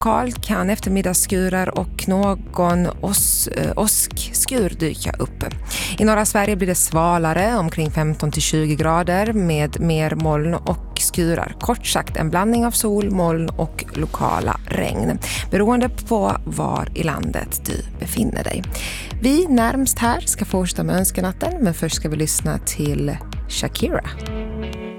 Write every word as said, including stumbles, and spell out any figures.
Lokalt kan eftermiddagsskurar och någon os, äh, åskskur dyka upp. I norra Sverige blir det svalare, omkring femton till tjugo grader med mer moln och skurar. Kort sagt en blandning av sol, moln och lokala regn, beroende på var i landet du befinner dig. Vi närmst här ska fortsätta med önskenatten, men först ska vi lyssna till Shakira.